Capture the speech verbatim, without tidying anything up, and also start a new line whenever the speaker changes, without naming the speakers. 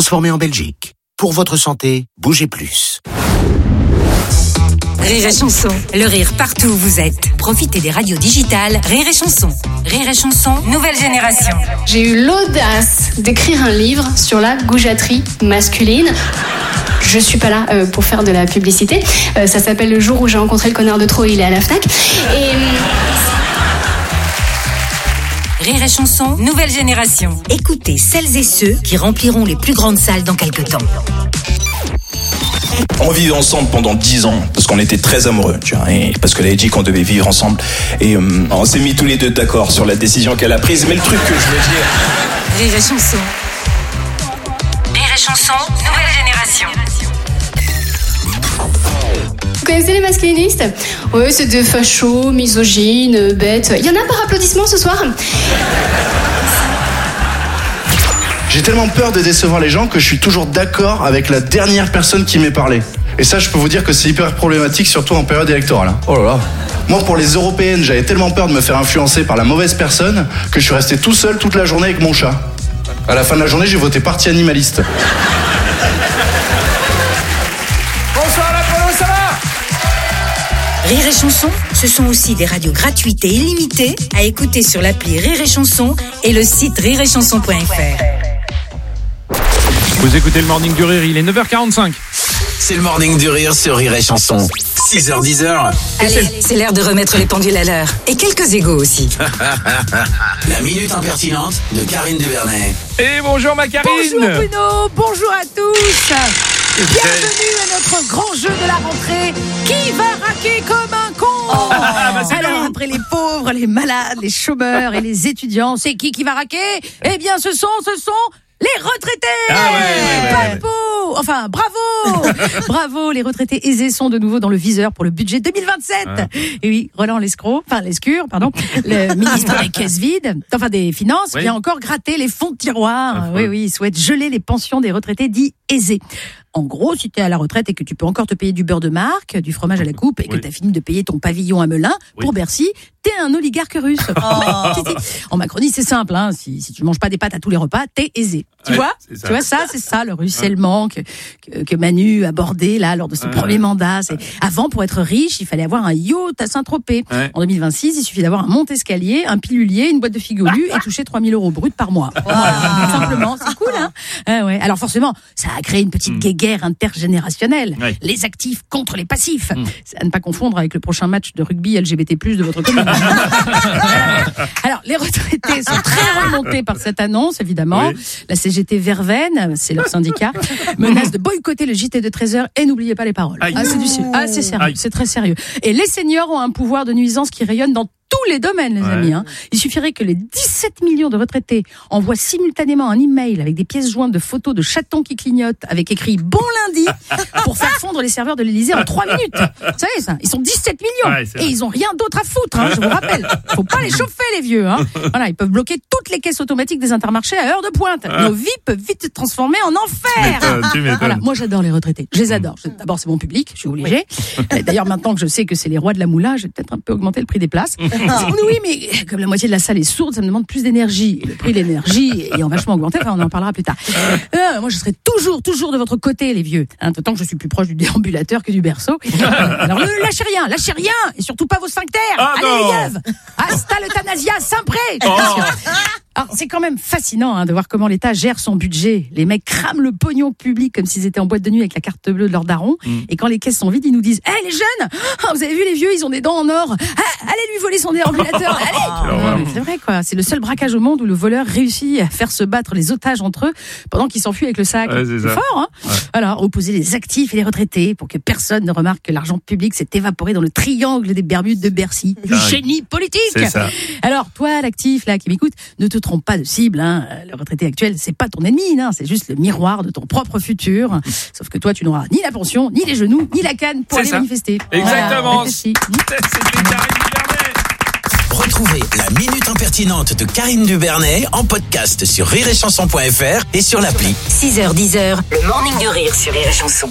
transformé en Belgique. Pour votre santé, bougez plus.
Rire et Chanson, le rire partout où vous êtes. Profitez des radios digitales Rire et Chanson. Rire et Chanson, nouvelle génération.
J'ai eu l'audace d'écrire un livre sur la goujaterie masculine. Je suis pas là euh, pour faire de la publicité. Euh, ça s'appelle Le jour où j'ai rencontré le connard de trop, il est à la Fnac. Et...
Rire et Chanson, nouvelle génération. Écoutez celles et ceux qui rempliront les plus grandes salles dans quelques temps.
On vivait ensemble pendant dix ans parce qu'on était très amoureux, tu vois, et parce qu'elle avait dit qu'on devait vivre ensemble. Et euh, on s'est mis tous les deux d'accord sur la décision qu'elle a prise. Mais le truc que je veux dire...
Rire et Chanson. Rire et Chanson, nouvelle génération.
Vous connaissez les masculinistes ? Oui, c'est des fachos, misogynes, bêtes. Il y en a par applaudissement ce soir ?
J'ai tellement peur de décevoir les gens que je suis toujours d'accord avec la dernière personne qui m'est parlé. Et ça, je peux vous dire que c'est hyper problématique, surtout en période électorale. Oh là là. Moi, pour les européennes, j'avais tellement peur de me faire influencer par la mauvaise personne que je suis resté tout seul toute la journée avec mon chat. À la fin de la journée, j'ai voté parti animaliste.
Bonsoir l'Apollo, ça va ?
Rire et Chanson, ce sont aussi des radios gratuites et illimitées à écouter sur l'appli Rire et Chanson et le site rire et chanson point f r.
Vous écoutez le Morning du Rire, il est neuf heures quarante-cinq.
C'est le Morning du Rire sur Rire et Chanson. six heures dix.
Allez, c'est l'heure de remettre les pendules à l'heure. Et quelques égos aussi.
La minute impertinente de Karine Dubernet.
Et bonjour ma Karine.
Bonjour Bruno, bonjour à tous. Bienvenue à notre grand jeu de la rentrée. Qui va raquer comme un con?
Oh, bah
Alors, après les pauvres, les malades, les chômeurs et les étudiants, c'est qui qui va raquer? Eh bien, ce sont, ce sont... les retraités.
Ah ouais, ouais, ouais, ouais.
Papo. Enfin, bravo. Bravo, les retraités aisés sont de nouveau dans le viseur pour le budget deux mille vingt-sept. Ah. Et oui, Roland Lescure, enfin Lescure, pardon, le ministre des caisses vides, enfin des Finances, oui. Vient encore gratter les fonds de tiroir. Ah, oui, oui, il souhaite geler les pensions des retraités dits aisés. En gros, si t'es à la retraite et que tu peux encore te payer du beurre de marque, du fromage à la coupe et que oui. T'as fini de payer ton pavillon à Melun oui. Pour Bercy, t'es un oligarque russe. Oh. En Macronie, c'est simple, hein. Si, si tu manges pas des pâtes à tous les repas, t'es aisé. Tu ouais, vois? Tu vois ça, c'est ça, le ruissellement que, que, que Manu abordait là lors de son ouais. premier mandat. C'est, avant, pour être riche, il fallait avoir un yacht à Saint-Tropez. Ouais. En deux mille vingt-six, il suffit d'avoir un monte-escalier, un pilulier, une boîte de figolus et toucher trois mille euros bruts par mois. Wow. Voilà, tout simplement. C'est cool, hein? Ah ouais. Alors forcément, ça a créé une petite mmh. guerre intergénérationnelle. Ouais. Les actifs contre les passifs. Mmh. C'est à ne pas confondre avec le prochain match de rugby L G B T plus, de votre commune. Alors, les retraités sont très remontés par cette annonce, évidemment. Oui. La C G T Verveine, c'est leur syndicat, menace de boycotter le J T de treize heures et n'oubliez pas les paroles. Aïe. Ah, c'est du ah, c'est sérieux, Aïe. C'est très sérieux. Et les seniors ont un pouvoir de nuisance qui rayonne dans tous les domaines, les ouais. amis. Hein. Il suffirait que les dix-sept millions de retraités envoient simultanément un email avec des pièces jointes de photos de chatons qui clignotent avec écrit « Bon lundi » pour faire fondre les serveurs de l'Élysée en trois minutes. Vous savez ça? Ils sont dix-sept millions ouais, et ils ont rien d'autre à foutre, hein, je vous rappelle. Faut pas les chauffer, les vieux. Hein. Voilà, ils peuvent bloquer toutes les caisses automatiques des Intermarchés à heure de pointe. Ah. Nos vies peuvent vite se transformer en enfer. Tu m'étonnes, tu m'étonnes. Voilà, moi, j'adore les retraités. Je les adore. D'abord, c'est mon public, je suis obligée. Oui. D'ailleurs, maintenant que je sais que c'est les rois de la moula, je vais peut-être un peu augmenter le prix des places. Oui, mais comme la moitié de la salle est sourde, ça me demande plus d'énergie. Et le prix de l'énergie ayant vachement augmenté, enfin, on en parlera plus tard. Euh, moi, je serai toujours, toujours de votre côté, les vieux. Hein, tant que je suis plus proche du déambulateur que du berceau. Alors, ne lâchez rien, lâchez rien, et surtout pas vos sphincters. Ah, allez, les yeuves. Hasta l'euthanasia, Saint-Pré. Oh. Alors, c'est quand même fascinant hein, de voir comment l'État gère son budget. Les mecs crament le pognon public comme s'ils étaient en boîte de nuit avec la carte bleue de leur daron. Mm. Et quand les caisses sont vides, ils nous disent « Hé, hey, les jeunes, oh, vous avez vu les vieux, ils ont des dents en or. Ah, allez lui voler son déambulateur, allez !» oh, C'est vrai, quoi. C'est le seul braquage au monde où le voleur réussit à faire se battre les otages entre eux pendant qu'ils s'enfuient avec le sac. Ouais, c'est, c'est fort, hein ouais. Alors, opposer les actifs et les retraités pour que personne ne remarque que l'argent public s'est évaporé dans le triangle des Bermudes de Bercy. Du ah, génie politique. C'est ça. Alors, toi, l'actif, là, qui m'écoute, ne te trompe pas de cible, hein. Le retraité actuel, c'est pas ton ennemi, non, c'est juste le miroir de ton propre futur. Sauf que toi, tu n'auras ni la pension, ni les genoux, ni la canne pour c'est aller ça. Manifester.
Exactement. Voilà. C'était
Karine Dubernet. Retrouvez la minute impertinente de Karine Dubernet en podcast sur rire et chanson point f r et sur l'appli.
six heures dix, le Morning du Rire sur Rire et Chanson.